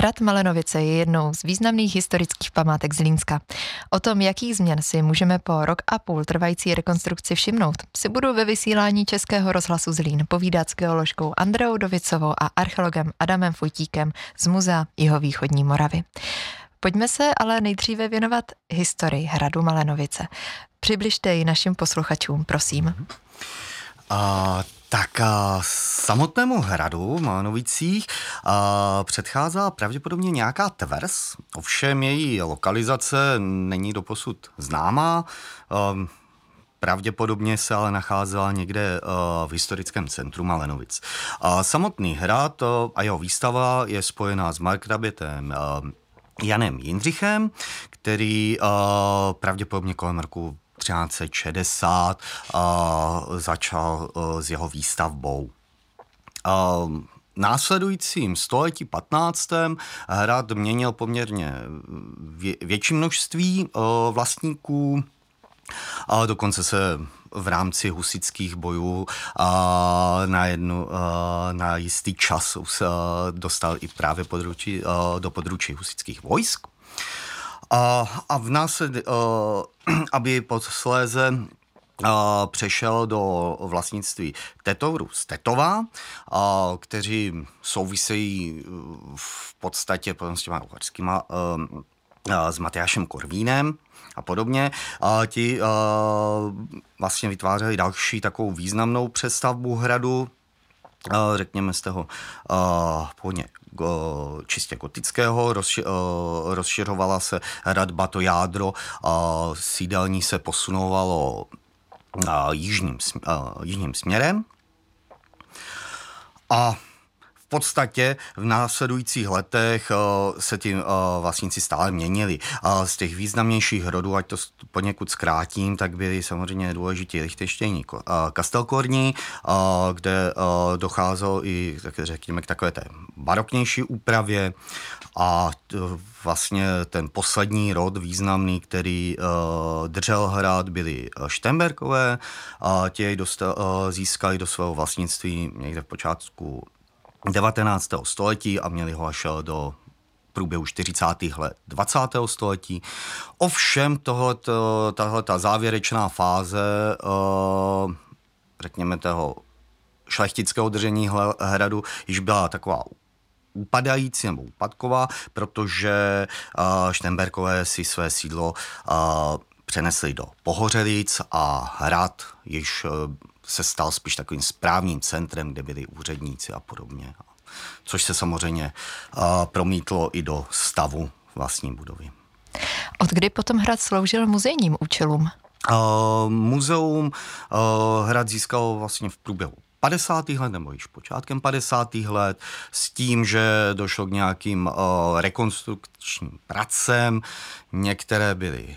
Hrad Malenovice je jednou z významných historických památek Zlínska. O tom, jakých změn si můžeme po rok a půl trvající rekonstrukci všimnout, si budu ve vysílání Českého rozhlasu Zlín povídat s geoložkou Andreou Dovicovou a archeologem Adamem Fujtíkem z Muzea Jihovýchodní Moravy. Pojďme se ale nejdříve věnovat historii hradu Malenovice. Přibližte ji našim posluchačům, prosím. Samotnému hradu Malenovicích předcházela pravděpodobně nějaká tvrz, ovšem její lokalizace není doposud známá. Pravděpodobně se ale nacházela někde v historickém centru Malenovic. Samotný hrad a jeho výstava je spojená s markgrabětem Janem Jindřichem, který pravděpodobně kolem roku 1360 začal s jeho výstavbou. Následujícím století 15. hrad měnil poměrně větší množství vlastníků, dokonce se v rámci husitských bojů na jistý čas dostal i právě do područí husitských vojsk. Aby posléze přešel do vlastnictví Tetovrů z Tetova, kteří souvisejí v podstatě s těma uherskýma, s Matyášem Korvínem a podobně. Ti vlastně vytvářeli další takovou významnou přestavbu hradu, řekněme z toho původně čistě gotického, rozšiřovala se hradba, to jádro sídelní se posunovalo jižním směrem a v podstatě v následujících letech se ti vlastníci stále měnili. Z těch významnějších hrodů, ať to poněkud zkrátím, tak byly samozřejmě důležití Lichtenštejní Kastelkorní, kde docházelo i, řekněme, k takové té baroknější úpravě a vlastně ten poslední rod významný, který držel hrad, byli Šternberkové. Ti získali do svého vlastnictví někde v počátku 19. století a měli ho až do průběhu 40. let 20. století. Ovšem tahleta závěrečná fáze, řekněme toho šlechtického držení hradu, již byla taková upadající nebo úpadková, protože Šternberkové si své sídlo přenesli do Pohořelic a hrad již se stal spíš takovým správním centrem, kde byli úředníci a podobně. Což se samozřejmě promítlo i do stavu vlastní budovy. Od kdy potom hrad sloužil muzejním účelům? Muzeum hrad získalo vlastně v průběhu 50. let nebo již počátkem 50. let s tím, že došlo k nějakým rekonstrukčním pracem. Některé byly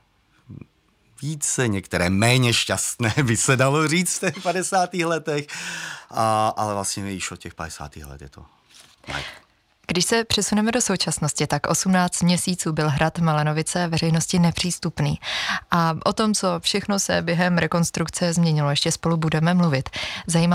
více, některé méně šťastné, by se dalo říct v těch 50. letech, ale vlastně již od těch 50. let je to. Když se přesuneme do současnosti, tak 18 měsíců byl hrad Malenovice veřejnosti nepřístupný. A o tom, co všechno se během rekonstrukce změnilo, ještě spolu budeme mluvit. Zajímalo